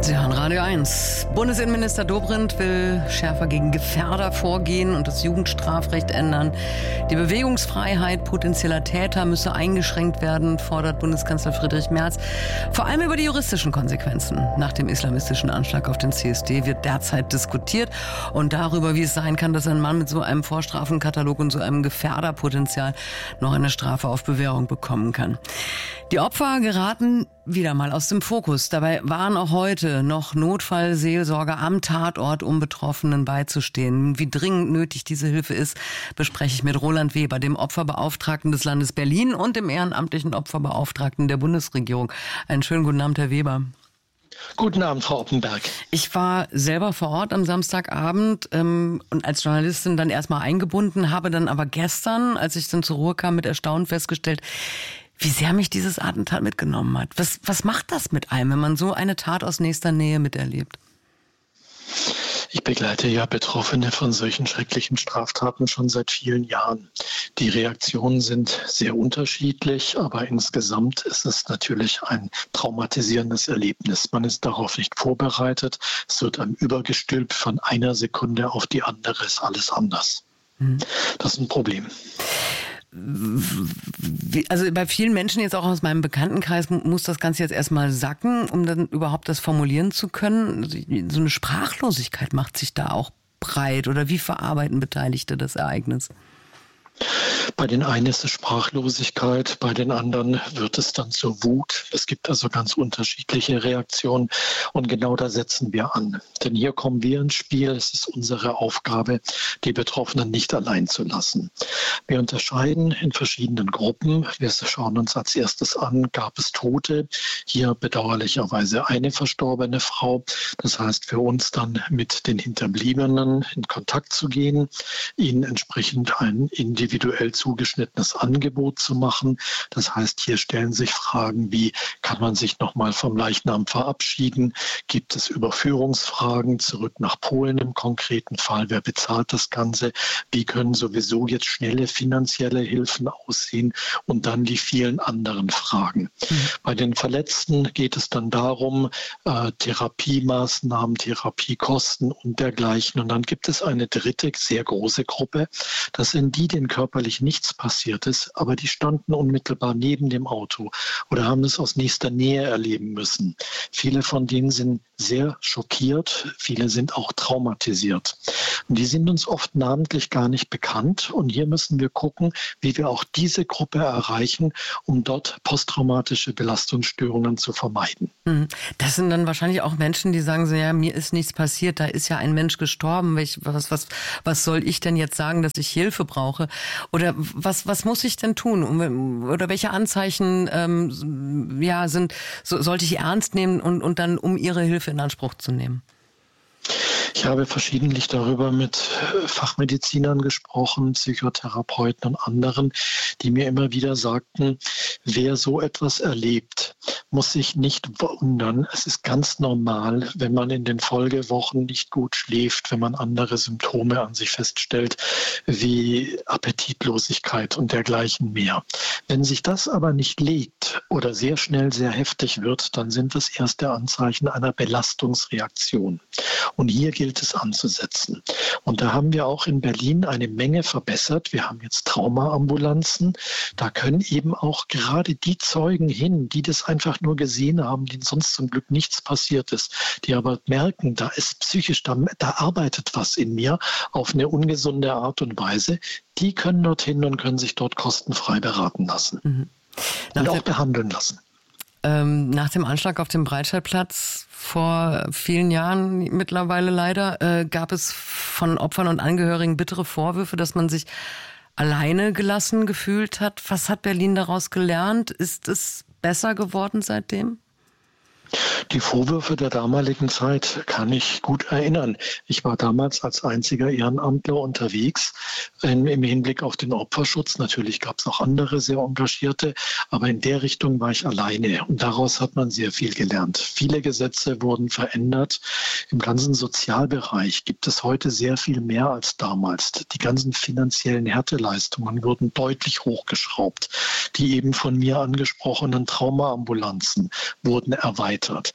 Sie hören Radio 1. Bundesinnenminister Dobrindt will schärfer gegen Gefährder vorgehen und das Jugendstrafrecht ändern. Die Bewegungsfreiheit potenzieller Täter müsse eingeschränkt werden, fordert Bundeskanzler Friedrich Merz. Vor allem über die juristischen Konsequenzen nach dem islamistischen Anschlag auf den CSD wird derzeit diskutiert und darüber, wie es sein kann, dass ein Mann mit so einem Vorstrafenkatalog und so einem Gefährderpotenzial noch eine Strafe auf Bewährung bekommen kann. Die Opfer geraten wieder mal aus dem Fokus. Dabei waren auch heute noch Notfallseelsorger am Tatort, um Betroffenen beizustehen. Wie dringend nötig diese Hilfe ist, bespreche ich mit Roland Weber, dem Opferbeauftragten des Landes Berlin und dem ehrenamtlichen Opferbeauftragten der Bundesregierung. Einen schönen guten Abend, Herr Weber. Guten Abend, Frau Oppenberg. Ich war selber vor Ort am Samstagabend und als Journalistin dann erstmal eingebunden, habe dann aber gestern, als ich dann zur Ruhe kam, mit Erstaunen festgestellt, wie sehr mich dieses Attentat mitgenommen hat. Was macht das mit einem, wenn man so eine Tat aus nächster Nähe miterlebt? Ich begleite ja Betroffene von solchen schrecklichen Straftaten schon seit vielen Jahren. Die Reaktionen sind sehr unterschiedlich, aber insgesamt ist es natürlich ein traumatisierendes Erlebnis. Man ist darauf nicht vorbereitet. Es wird einem übergestülpt, von einer Sekunde auf die andere ist alles anders. Das ist ein Problem. Also bei vielen Menschen, jetzt auch aus meinem Bekanntenkreis, muss das Ganze jetzt erstmal sacken, um dann überhaupt das formulieren zu können. So eine Sprachlosigkeit macht sich da auch breit. Oder wie verarbeiten Beteiligte das Ereignis? Bei den einen ist es Sprachlosigkeit, bei den anderen wird es dann zur Wut. Es gibt also ganz unterschiedliche Reaktionen und genau da setzen wir an. Denn hier kommen wir ins Spiel. Es ist unsere Aufgabe, die Betroffenen nicht allein zu lassen. Wir unterscheiden in verschiedenen Gruppen. Wir schauen uns als erstes an, gab es Tote? Hier bedauerlicherweise eine verstorbene Frau. Das heißt für uns dann mit den Hinterbliebenen in Kontakt zu gehen, ihnen entsprechend ein individuell zugeschnittenes Angebot zu machen. Das heißt, hier stellen sich Fragen wie, kann man sich nochmal vom Leichnam verabschieden? Gibt es Überführungsfragen zurück nach Polen im konkreten Fall? Wer bezahlt das Ganze? Wie können sowieso jetzt schnelle finanzielle Hilfen aussehen? Und dann die vielen anderen Fragen. Bei den Verletzten geht es dann darum, Therapiemaßnahmen, Therapiekosten und dergleichen. Und dann gibt es eine dritte, sehr große Gruppe. Das sind die, denen körperlich nichts passiert ist, aber die standen unmittelbar neben dem Auto oder haben es aus nächster Nähe erleben müssen. Viele von denen sind sehr schockiert, viele sind auch traumatisiert. Und die sind uns oft namentlich gar nicht bekannt. Und hier müssen wir gucken, wie wir auch diese Gruppe erreichen, um dort posttraumatische Belastungsstörungen zu vermeiden. Das sind dann wahrscheinlich auch Menschen, die sagen so, ja, mir ist nichts passiert, da ist ja ein Mensch gestorben. Was soll ich denn jetzt sagen, dass ich Hilfe brauche? Oder was muss ich denn tun? Oder welche Anzeichen sollte ich ernst nehmen und dann um ihre Hilfe in Anspruch zu nehmen? Ich habe verschiedentlich darüber mit Fachmedizinern gesprochen, Psychotherapeuten und anderen, die mir immer wieder sagten, wer so etwas erlebt, muss sich nicht wundern. Es ist ganz normal, wenn man in den Folgewochen nicht gut schläft, wenn man andere Symptome an sich feststellt, wie Appetitlosigkeit und dergleichen mehr. Wenn sich das aber nicht legt oder sehr schnell sehr heftig wird, dann sind das erste Anzeichen einer Belastungsreaktion. Und hier gilt es anzusetzen. Und da haben wir auch in Berlin eine Menge verbessert. Wir haben jetzt Traumaambulanzen. Da können eben auch gerade die Zeugen hin, die das einfach nur gesehen haben, denen sonst zum Glück nichts passiert ist, die aber merken, da ist psychisch, da arbeitet was in mir auf eine ungesunde Art und Weise. Die können dorthin und können sich dort kostenfrei beraten lassen und auch behandeln lassen. Nach dem Anschlag auf dem Breitscheidplatz vor vielen Jahren mittlerweile leider, gab es von Opfern und Angehörigen bittere Vorwürfe, dass man sich alleine gelassen gefühlt hat. Was hat Berlin daraus gelernt? Ist es besser geworden seitdem? Die Vorwürfe der damaligen Zeit kann ich gut erinnern. Ich war damals als einziger Ehrenamtler unterwegs im Hinblick auf den Opferschutz. Natürlich gab es auch andere sehr Engagierte, aber in der Richtung war ich alleine. Und daraus hat man sehr viel gelernt. Viele Gesetze wurden verändert. Im ganzen Sozialbereich gibt es heute sehr viel mehr als damals. Die ganzen finanziellen Härteleistungen wurden deutlich hochgeschraubt. Die eben von mir angesprochenen Traumaambulanzen wurden erweitert.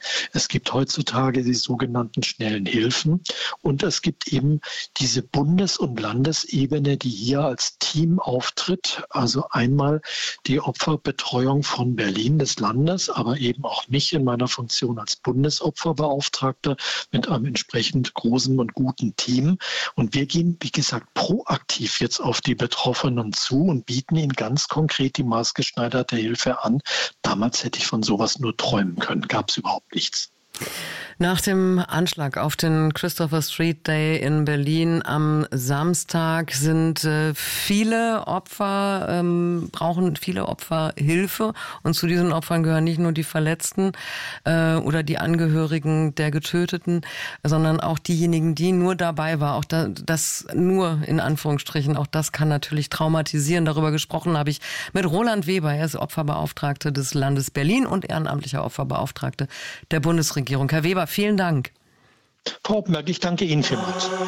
Es gibt heutzutage die sogenannten schnellen Hilfen und es gibt eben diese Bundes- und Landesebene, die hier als Team auftritt. Also einmal die Opferbetreuung von Berlin, des Landes, aber eben auch mich in meiner Funktion als Bundesopferbeauftragter mit einem entsprechend großen und guten Team. Und wir gehen, wie gesagt, proaktiv jetzt auf die Betroffenen zu und bieten ihnen ganz konkret die maßgeschneiderte Hilfe an. Damals hätte ich von sowas nur träumen können, gab es überhaupt nichts. Nach dem Anschlag auf den Christopher Street Day in Berlin am Samstag sind viele Opfer, brauchen viele Opfer Hilfe. Und zu diesen Opfern gehören nicht nur die Verletzten oder die Angehörigen der Getöteten, sondern auch diejenigen, die nur dabei waren. Auch das nur in Anführungsstrichen, auch das kann natürlich traumatisieren. Darüber gesprochen habe ich mit Roland Weber. Er ist Opferbeauftragter des Landes Berlin und ehrenamtlicher Opferbeauftragter der Bundesregierung. Herr Weber, vielen Dank. Frau Oppenberg, ich danke Ihnen vielmals.